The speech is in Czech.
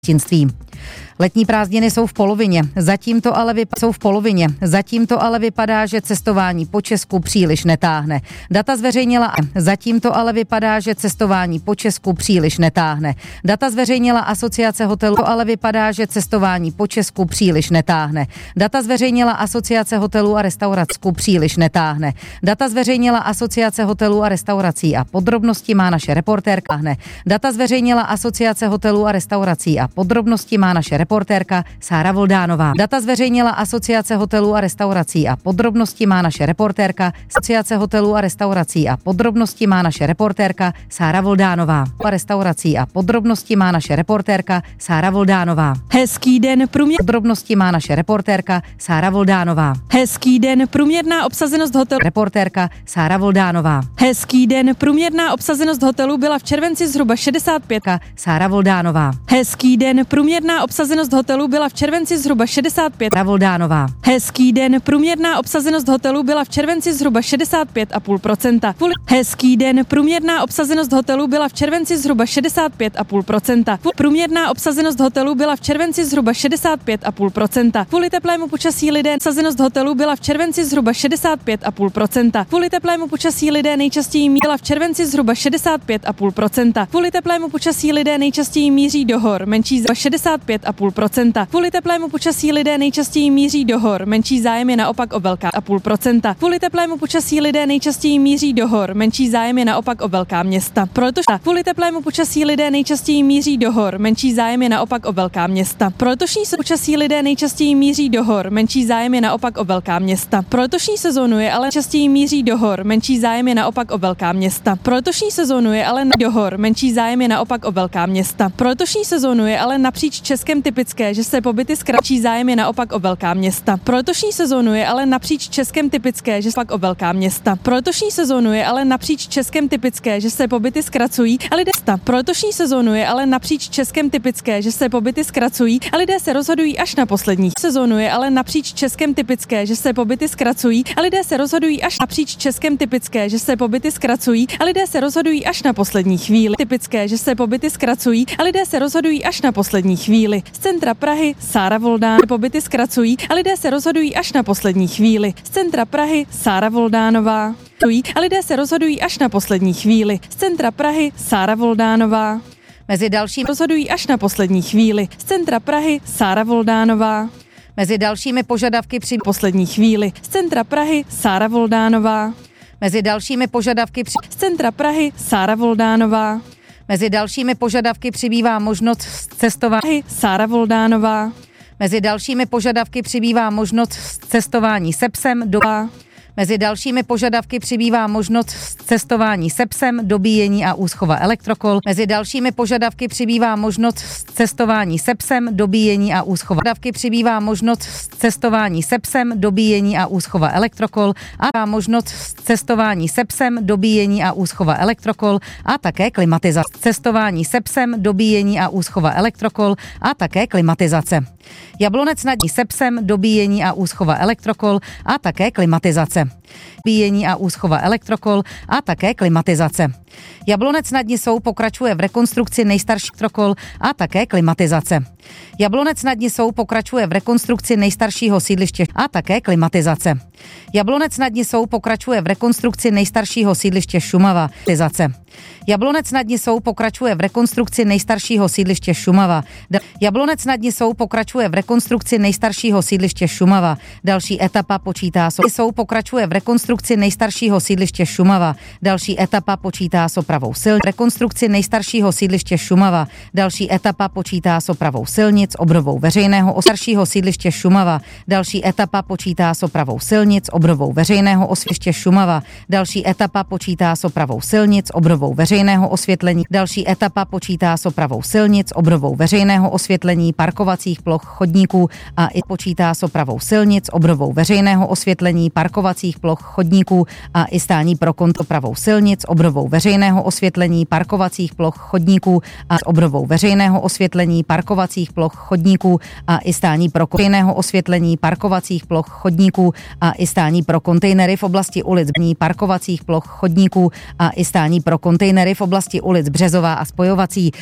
Letní prázdniny jsou v polovině, zatím to ale vypadá, že cestování po Česku příliš netáhne. Data zveřejnila Asociace hotelů, a restaurací a podrobnosti má naše reportérka. Sára Voldánová. Data zveřejnila Asociace hotelů a restaurací a podrobnosti má naše reportérka Sára Voldánová. Hezký den, průměrná obsazenost hotelu. Reportérka Sára Voldánová. Hezký den, průměrná obsazenost hotelu byla v červenci zhruba 65. Sára Voldánová. Hezký den, průměrná obsazenost hotelu byla v červenci zhruba 65. Sára Voldánová. Hezký den, průměrná obsazenost hotelu byla v červenci zhruba 65,5%. Hezký den, průměrná obsazenost hotelu byla v červenci zhruba 65,5%. Průměrná obsazenost hotelu byla v červenci zhruba 65,5%. Kvůli teplému počasí lidé obsazenost hotelu byla v červenci zhruba 65,5%. Kvůli teplému počasí lidé nejčastěji byla v červenci zhruba 65,5%. Kvůli teplému počasí lidé nejčastěji míří do hor, menší za 65,5%. Kvůli teplému počasí lidé nejčastěji míří do hor, menší zájem je naopak o velká 0,5%. Kvůli teplému počasí lidé nejčastěji míří do hor, menší zájem je naopak o velká města. Kvůli teplému počasí lidé nejčastěji míří do hor, menší zájem je naopak o velká města. Pro letošní počasí lidé nejčastěji míří do hor, menší zájem je naopak o velká města. Pro letošní sezónu je ale častěji míří do hor, menší zájem je naopak o velká města. Pro letošní sezónu je ale do hor, menší zájem je naopak o velká města. Pro letošní sezónu je ale napříč Českem typické, že se pobyty zkratší, zájem je naopak o velká města. Pro letošní sezónu je ale napříč Českem typické, že pak o velká města. Pro letošní sezónu je ale napříč Českem typické, že se pobyty zkracují a lidé Pro letošní sezónu je ale napříč Českem typické, že se pobyty zkracují a lidé se rozhodují až na poslední sezónu je ale napříč Českem typické, že se pobyty zkracují a lidé se rozhodují až napříč Českem typické, že se pobyty zkracují a lidé se rozhodují až na poslední chvíli. Typické, že se pobyty zkracují a lidé se rozhodují až na poslední chvíli. Z centra Prahy Sára Voldán. Pobyty zkracují a lidé se rozhodují až na poslední chvíli. Z centra Prahy Sára Voldánová. A lidé se rozhodují až na poslední chvíli. Z centra Prahy Sára Voldánová. Mezi dalšími rozhodují až na poslední chvíli. Z centra Prahy Sára Voldánová. Mezi dalšími požadavky při poslední chvíli. Z centra Prahy Sára Voldánová. Mezi dalšími požadavky z centra Prahy Sára Voldánová. Mezi dalšími požadavky přibývá možnost cestování Sára Voldánová. Mezi dalšími požadavky přibývá možnost cestování se psem do Mezi dalšími požadavky přibývá možnost cestování se psem, dobíjení a úschova elektrokol. Mezi dalšími požadavky přibývá možnost cestování se psem, dobíjení a úschova. Požadavky přibývá možnost cestování se psem, dobíjení a úschova elektrokol a možnost cestování se psem, dobíjení a úschova elektrokol a také klimatizace. Cestování se psem, dobíjení a úschova elektrokol a také klimatizace. Jablonec nad ní se psem, dobíjení a úschova elektrokol a také klimatizace. Dobíjení a úschova elektrokol a také klimatizace. Jablonec nad Nisou pokračuje v rekonstrukci nejstarší elektrokol a také klimatizace. Jablonec nad Nisou pokračuje v rekonstrukci nejstaršího sídliště a také klimatizace. Jablonec nad Nisou pokračuje v rekonstrukci nejstaršího sídliště Šumava. Jablonec nad Nisou pokračuje v rekonstrukci nejstaršího sídliště Šumava. Jablonec nad Nisou pokračuje v rekonstrukci nejstaršího sídliště Šumava. Další etapa počítá pokračuje v rekonstrukci nejstaršího sídliště Šumava. Další etapa počítá s opravou silnic. Rekonstrukci nejstaršího sídliště Šumava. Další etapa počítá s opravou silnic, obnovou veřejného staršího sídliště Šumava. Další etapa počítá s opravou silnic, obnovou veřejného osvětliště Šumava. Další etapa počítá s opravou silnic, obnovou veřejného osvětlení. Další etapa počítá s opravou silnic, obnovou veřejného osvětlení, parkovacích ploch, chodníků a i počítá s opravou silnic, obnovou veřejného osvětlení, parkovacích ploch, chodníků a i stání pro opravou silnic, obnovou veřejného osvětlení, parkovacích ploch, chodníků a s obnovou veřejného osvětlení, parkovacích ploch, chodníků a i stání pro veřejného osvětlení, parkovacích ploch, chodníků a i stání pro kontejnery v oblasti ulic, parkovacích ploch, chodníků a i stání pro kontejnery v oblasti ulic Březová a spojovací.